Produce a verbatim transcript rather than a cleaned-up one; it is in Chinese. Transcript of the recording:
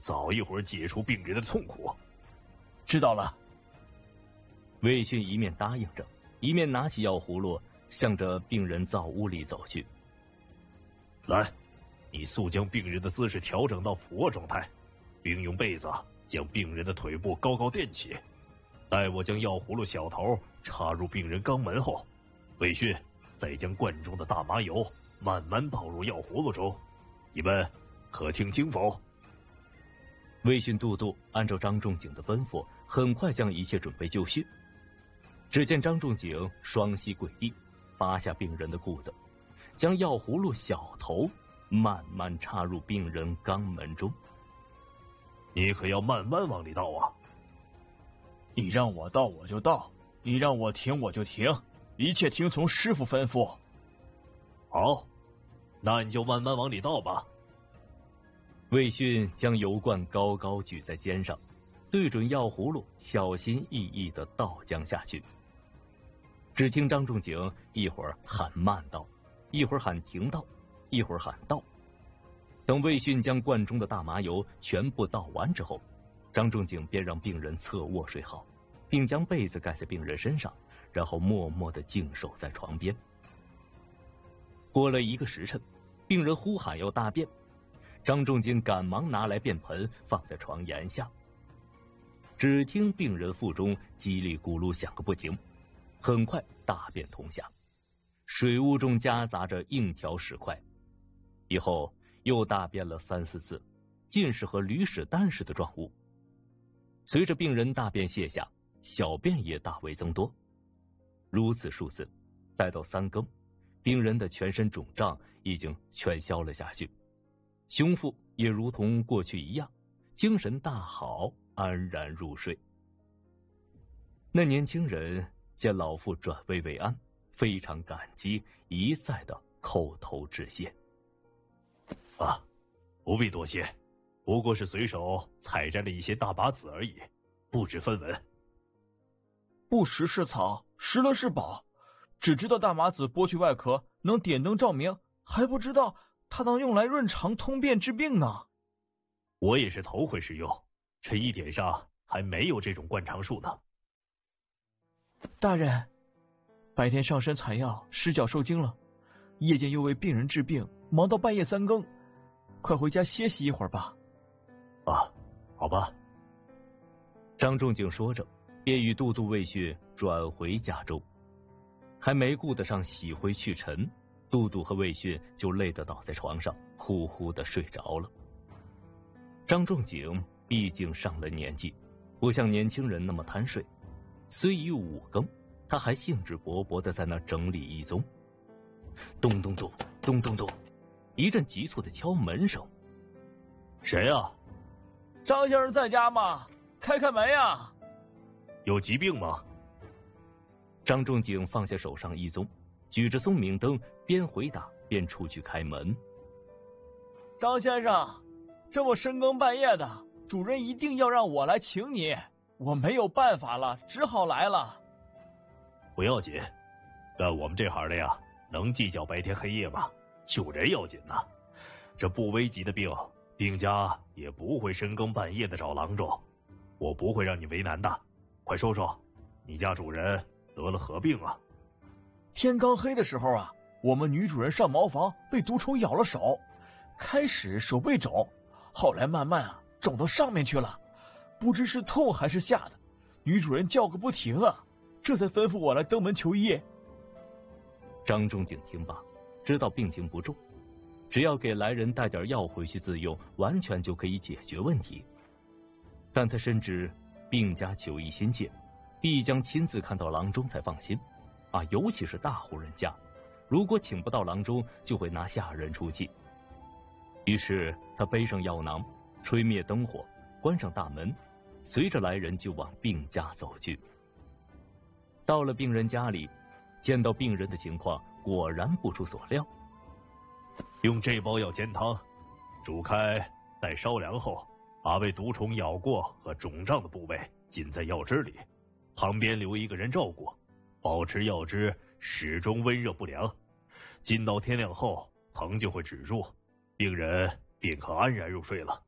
早一会儿解除病人的痛苦。 知道了。 魏迅一面答应着，一面拿起药葫芦，向着病人灶屋里走去。 来，你速将病人的姿势调整到俯卧状态，并用被子将病人的腿部高高垫起。待我将药葫芦小头插入病人肛门后，魏迅再将罐中的大麻油慢慢倒入药葫芦中。你们可听清否？ 魏迅杜杜按照张仲景的吩咐，很快将一切准备就绪。只见张仲景双膝跪地，扒下病人的裤子，将药葫芦小头慢慢插入病人肛门中。 你可要慢慢往里倒啊！ 你让我倒我就倒，你让我停我就停，一切听从师傅吩咐。 好，那你就慢慢往里倒吧。 魏迅将油罐高高举在肩上，对准药葫芦，小心翼翼地倒将下去。只听张仲景一会儿喊慢倒，一会儿喊停倒，一会儿喊倒。等魏迅将罐中的大麻油全部倒完之后，张仲景便让病人侧卧睡好，并将被子盖在病人身上，然后默默地静守在床边。过了一个时辰，病人呼喊要大便，张仲景赶忙拿来便盆放在床沿下。只听病人腹中叽里咕噜响个不停，很快大便通下，水污中夹杂着硬条石块。以后又大便了三四次，尽是和驴屎蛋似的状物。随着病人大便泻下，小便也大为增多。如此数次，待到三更，病人的全身肿胀已经全消了下去，胸腹也如同过去一样，精神大好，安然入睡。那年轻人见老妇转危为安，非常感激，一再的叩头致谢。 啊，不必多谢，不过是随手采摘了一些大麻籽而已，不知分文。 不食是草，食了是宝。只知道大麻籽剥去外壳能点灯照明，还不知道它能用来润肠通便治病呢。 我也是头回使用，这一点上还没有这种灌肠术呢。 大人，白天上山采药，失脚受惊了，夜间又为病人治病，忙到半夜三更，快回家歇息一会儿吧。 啊，好吧。 张仲景说着，便与都督魏迅转回家中。还没顾得上洗灰去尘，都督和魏迅就累得倒在床上，呼呼的睡着了。张仲景毕竟上了年纪，不像年轻人那么贪睡，虽已五更，他还兴致勃勃的在那整理一宗。咚咚咚咚咚咚，一阵急促的敲门声。 谁啊？ 张先生在家吗？开开门呀！ 有疾病吗？ 张仲景放下手上一宗，举着松明灯，边回答边出去开门。 张先生，这么深更半夜的，主人一定要让我来请你，我没有办法了，只好来了。 不要紧，干我们这行的呀，能计较白天黑夜吗？救人要紧呐。这不危急的病，病家也不会深更半夜的找郎中，我不会让你为难的。快说说，你家主人得了何病啊？ 天刚黑的时候啊，我们女主人上茅房被毒虫咬了手，开始手背肿，后来慢慢啊肿到上面去了，不知是痛还是吓的，女主人叫个不停啊，这才吩咐我来登门求医。 张仲景听罢，知道病情不重，只要给来人带点药回去自用，完全就可以解决问题。但他深知病家求医心切，必将亲自看到郎中才放心啊，尤其是大户人家，如果请不到郎中，就会拿下人出气。于是他背上药囊，吹灭灯火，关上大门，随着来人就往病家走去。到了病人家里，见到病人的情况，果然不出所料。 用这包药煎汤，煮开待烧凉后，把被毒虫咬过和肿胀的部位浸在药汁里，旁边留一个人照顾，保持药汁始终温热不凉。浸到天亮后，疼就会止住，病人便可安然入睡了。